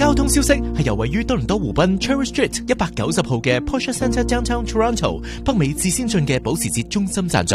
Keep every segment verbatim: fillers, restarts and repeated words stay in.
交通消息係由位於多倫多湖濱 Cherry Street 一百九十號嘅 Porsche Centre Downtown Toronto 北美至先進嘅保時捷中心贊助。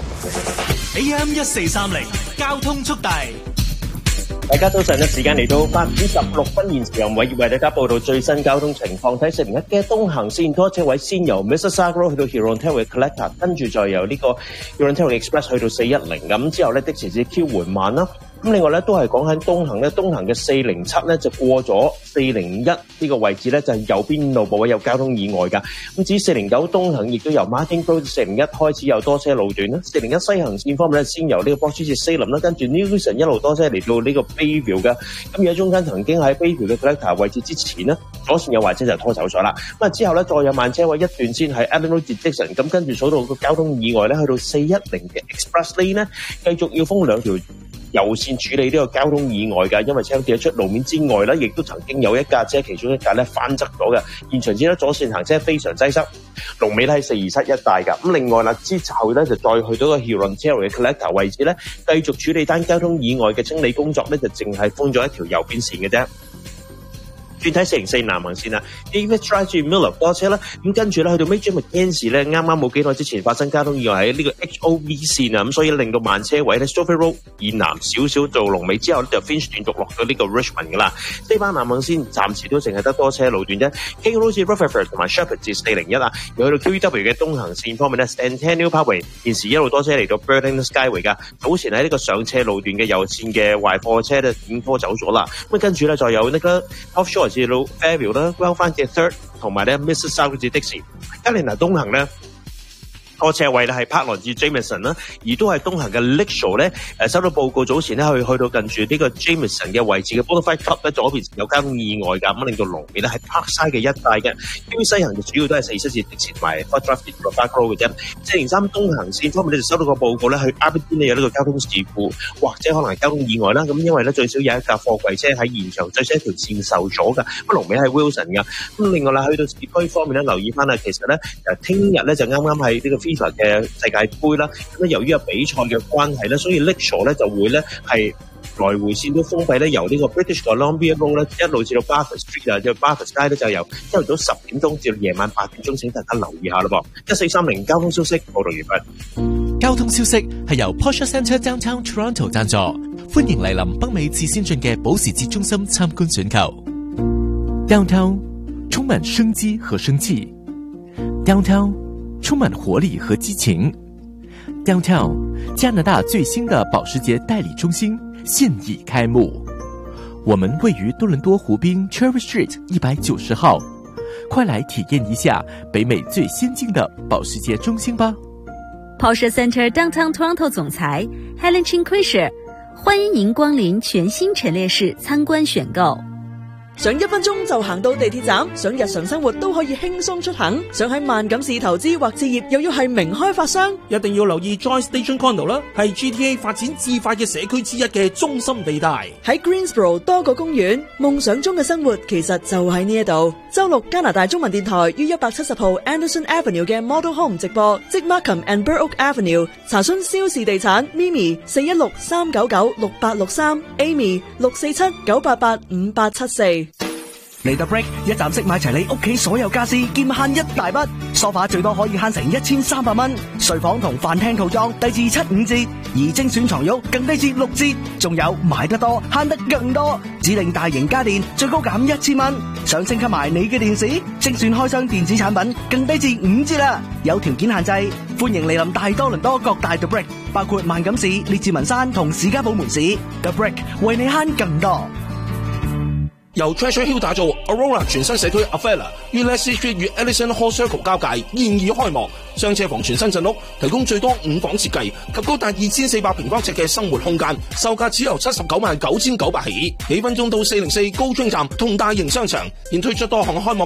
A M 一四三零交通速遞。 大家早晨嘅時間嚟到八點十六分，現時由偉業為大家報道最新交通情況。睇四零一嘅東行線多車位先由 Mississauga Road 去到 Hurontario Collector， 跟住再由呢個 Hurontario Express 去到四一零，咁之後咧的士至 Q 緩慢啦。咁另外咧都係講緊東行咧，東行嘅四零七咧就過咗四零一呢個位置咧，就係右邊路部位有交通意外㗎。咁至於四零九東行亦都由 Martin Road 四零一開始有多車路段啦。四零一西行線方面咧，先由呢個 Box 至 Salem 啦，跟住 Newson 一路多車嚟到呢個 Bayview 嘅。咁而喺中間曾經喺 Bayview 嘅 Collector 位置之前呢，左線有壞車就拖走咗啦。咁啊之後咧再有慢車位一段先喺 Allen Road 至 Dixon， 咁跟住數到個交通意外咧，去到四一零嘅 Express Lane 咧，繼續要封兩條右線處理呢個交通意外㗎，因為車跌咗出路面之外咧，亦都曾經有一架車，其中一架咧翻側咗嘅。現場見到左線行車非常擠塞，龍尾咧喺四二七一帶㗎。咁另外啦，之後咧就再去到個 Hurontario 嘅 Collector 位置咧，繼續處理單交通意外嘅清理工作咧，就淨係封咗一條右邊線嘅啫。轉睇四零四南行線啦 ，David Drive 至 Miller 多車啦，咁跟住咧去到 Major Mackenzie 咧，啱啱冇幾耐之前發生交通意外喺呢個 H O V 線啊，咁所以令到慢車位咧 Stouffville Road 以南少少到龍尾之後咧就 Finch 斷續落到呢個 Richmond 噶啦。呢班南行線暫時都淨係得多車路段啫 ，King Road 至 Rutherford 同埋 Shepherd 至四零一啊，又去到 Q E W 嘅東行線方面咧 ，Centennial Parkway 現時一路多車嚟到 Burton Skyway 噶，早前喺呢個上車路段嘅右線嘅壞貨車咧已經拖走咗啦，咁跟住咧再有呢個 Offshore 至到 Fairview 啦 ，Well 翻嘅 Third 同埋咧 Mississauga 至的士，加連拿東行咧。多車位咧係 Parkland 至 Jameson 啦，而都係東行嘅 Lakeshore 咧，誒收到報告早前咧去去到近住呢個 Jameson 嘅位置嘅 Bonafide Club 咧左邊有交通意外㗎，咁令到龍尾咧喺 Parkside 嘅一帶嘅。基於西行就主要都係四七至的士同埋 Fort Drive 至 Back Road 嘅啫。四零三東行線方面咧就收到個報告咧去 Aberdeen 咧有呢個交通事故或者可能係交通意外啦。咁因為咧最少有一架貨櫃車喺現場最少一條線受咗㗎，咁龍尾係 Wilson 㗎。咁另外啦去到市區方面咧留意翻啦，其實咧誒聽日咧就啱啱喺呢個嘅世界盃啦，咁咧由於有比賽嘅關係咧，所以 Lakeshore 咧就會咧係來回線都封閉咧，由呢個 British Columbia Road 咧一路至到 Bathurst Street 啊，即係 Bathurst 街咧就由朝頭早十點鐘至到夜晚八點鐘，請大家留意下啦噃。一四三零交通消息報道完畢。 交通消息係由 Porsche Centre Downtown Toronto 贊助，歡迎嚟臨北美至先進嘅保時捷中心參觀選購。Downtown 充滿生機和生氣 ，Downtown 充滿活力和激情 ，Downtown 加拿大最新的保時捷代理中心現已開幕。我們位於多倫多湖濱 Cherry Street 一百九十號，快來體驗一下北美最先進的保時捷中心吧。 Porsche Centre Downtown Toronto 總裁 Helen Chin-Quisher 歡迎您光臨全新陳列室參觀選購。 想一分鐘就行到地鐵站，想日常生活都可以輕鬆出行，想喺萬錦市投資或置業又要係名開發商， 一定要留意 Joy Station Condo 啦，係 G T A 發展至快嘅社區之一嘅中心地帶。 喺 Greensboro 多個公園，夢想中嘅生活其實就喺呢一度。周六加拿大中文電台於一百七十號 Anderson Avenue 嘅 Model Home 直播，即 Markham and Burrock Avenue。查詢蕭氏地產 Mimi 四一六三九九六八六三 Amy 六四七九八八五八七四。 嚟到 Break 一站式買齊你屋企所有家私，兼慳一大筆。梳化最多可以慳成一千三百蚊，睡房同飯廳套裝低至七五折，而精選床褥更低至六折。仲有買得多慳得更多，指定大型家電最高減一千蚊。想升級埋你嘅電視，精選開箱電子產品更低至五折啦。有條件限制，歡迎嚟臨大多倫多各大 The Break， 包括萬錦市、列治文山同士嘉堡門市。The Break 為你慳更多。 由 Treasure Hill 打造 Aurora 全新社區 Avella 於 Leslie Street 與 Ellison Hall Circle 交界現已開幕，雙車房全新鎮屋，提供最多五房設計及高達二千四百平方尺嘅生活空間，售價只由七十九萬九千九百起，幾分鐘到四零四高中站同大型商場，現推出多項開幕